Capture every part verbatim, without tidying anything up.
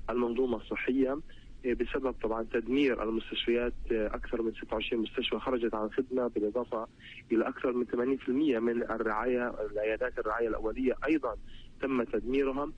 المنظومة الصحية بسبب طبعا تدمير المستشفيات. أكثر من ستة وعشرين مستشفى خرجت عن الخدمة، بالإضافة إلى أكثر من ثمانين بالمئة من الرعاية العيادات الرعاية الأولية أيضا تم تدميرها.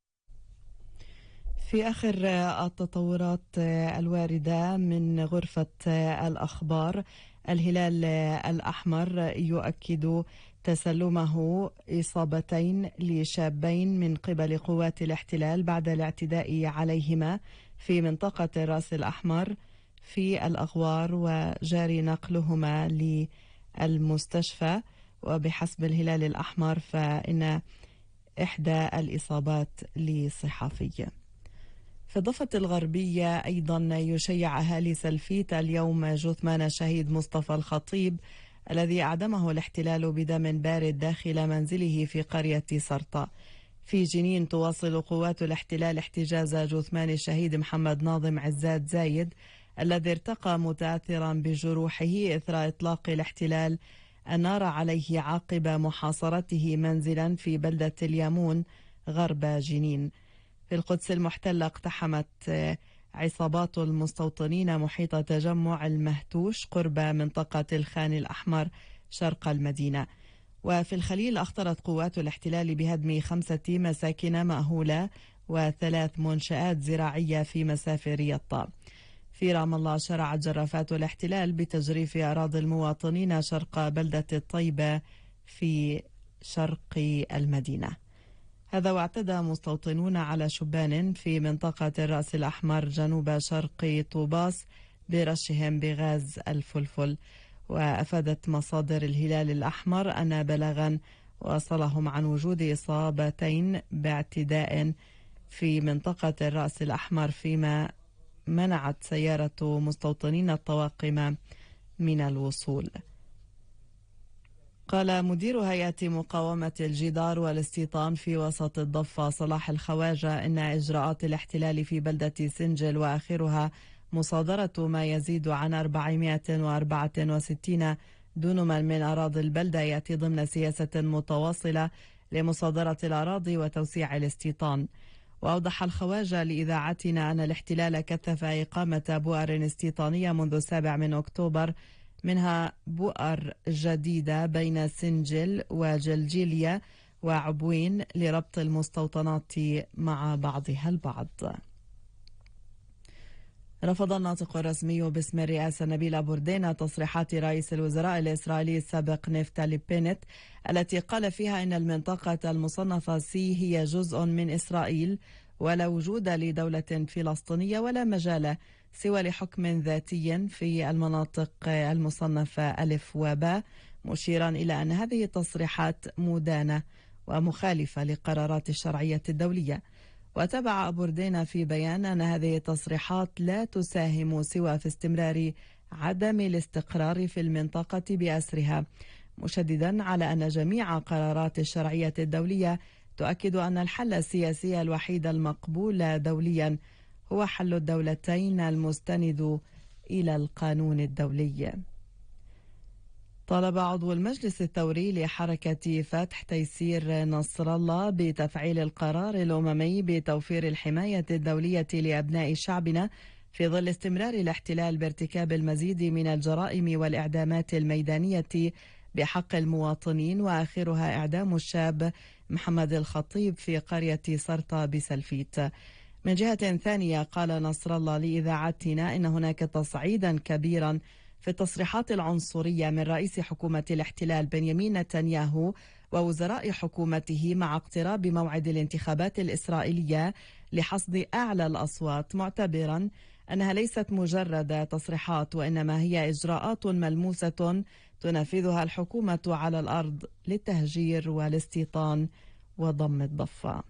في آخر التطورات الواردة من غرفة الأخبار، الهلال الأحمر يؤكد تسلمه إصابتين لشابين من قبل قوات الاحتلال بعد الاعتداء عليهما في منطقة الرأس الأحمر في الأغوار، وجاري نقلهما للمستشفى. وبحسب الهلال الأحمر فإن إحدى الإصابات لصحفي. في الضفة الغربية أيضا يشيع أهالي سلفيت اليوم جثمان الشهيد مصطفى الخطيب الذي أعدمه الاحتلال بدم بارد داخل منزله في قرية سرطة. في جنين تواصل قوات الاحتلال احتجاز جثمان الشهيد محمد ناظم عزاد زايد الذي ارتقى متأثرا بجروحه إثر إطلاق الاحتلال النار عليه عقب محاصرته منزلا في بلدة اليامون غرب جنين. في القدس المحتلة اقتحمت عصابات المستوطنين محيط تجمع المهتوش قرب منطقة الخان الأحمر شرق المدينة. وفي الخليل أخطرت قوات الاحتلال بهدم خمسة مساكن مأهولة وثلاث منشآت زراعية في مسافر يطا. في رام الله شرعت جرافات الاحتلال بتجريف أراضي المواطنين شرق بلدة الطيبة في شرق المدينة. هذا واعتدى مستوطنون على شبان في منطقة الرأس الأحمر جنوب شرق طوباس برشهم بغاز الفلفل. وأفادت مصادر الهلال الأحمر أن بلاغا وصلهم عن وجود إصابتين باعتداء في منطقة الرأس الأحمر، فيما منعت سيارة مستوطنين الطواقم من الوصول. قال مدير هيئة مقاومة الجدار والاستيطان في وسط الضفة صلاح الخواجة إن إجراءات الاحتلال في بلدة سنجل وآخرها مصادرة ما يزيد عن أربعمائة وأربعة وستين دونما من أراضي البلدة يأتي ضمن سياسة متواصلة لمصادرة الأراضي وتوسيع الاستيطان. وأوضح الخواجة لإذاعتنا أن الاحتلال كثف إقامة بؤر استيطانية منذ السابع من أكتوبر، منها بؤر جديدة بين سنجل وجلجيليا وعبوين لربط المستوطنات مع بعضها البعض. رفض الناطق الرسمي باسم الرئاسة نبيل بوردينا تصريحات رئيس الوزراء الإسرائيلي السابق نفتالي بينت التي قال فيها إن المنطقة المصنفة سي هي جزء من إسرائيل ولا وجود لدولة فلسطينية ولا مجال سوى لحكم ذاتي في المناطق المصنفة ألف وباء، مشيرا إلى أن هذه التصريحات مدانة ومخالفة لقرارات الشرعية الدولية. وتابع بوردينا في بيان أن هذه التصريحات لا تساهم سوى في استمرار عدم الاستقرار في المنطقة بأسرها، مشددا على أن جميع قرارات الشرعية الدولية تؤكد أن الحل السياسي الوحيد المقبول دوليا هو حل الدولتين المستند إلى القانون الدولي. طلب عضو المجلس الثوري لحركة فتح تيسير نصر الله بتفعيل القرار الأممي بتوفير الحماية الدولية لأبناء شعبنا في ظل استمرار الاحتلال بارتكاب المزيد من الجرائم والإعدامات الميدانية بحق المواطنين، وآخرها إعدام الشاب محمد الخطيب في قرية سرطة بسلفيت. من جهة ثانية قال نصر الله لإذاعتنا إن هناك تصعيدا كبيرا في التصريحات العنصرية من رئيس حكومة الاحتلال بنيامين نتنياهو ووزراء حكومته مع اقتراب موعد الانتخابات الإسرائيلية لحصد أعلى الأصوات، معتبرا أنها ليست مجرد تصريحات وإنما هي إجراءات ملموسة تنفذها الحكومة على الأرض للتهجير والاستيطان وضم الضفة.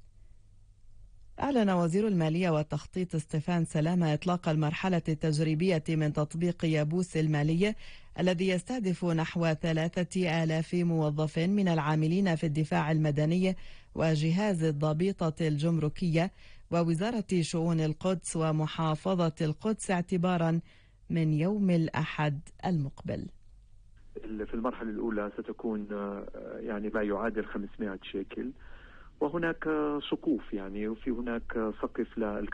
أعلن وزير المالية والتخطيط ستيفان سلامة إطلاق المرحلة التجريبية من تطبيق يابوس المالي الذي يستهدف نحو ثلاثة آلاف موظف من العاملين في الدفاع المدني وجهاز الضبيطة الجمركية ووزارة شؤون القدس ومحافظة القدس اعتبارا من يوم الأحد المقبل. في المرحلة الأولى ستكون يعني ما يعادل خمسمائة شيكل، وهناك سقوف يعني وفي هناك سقف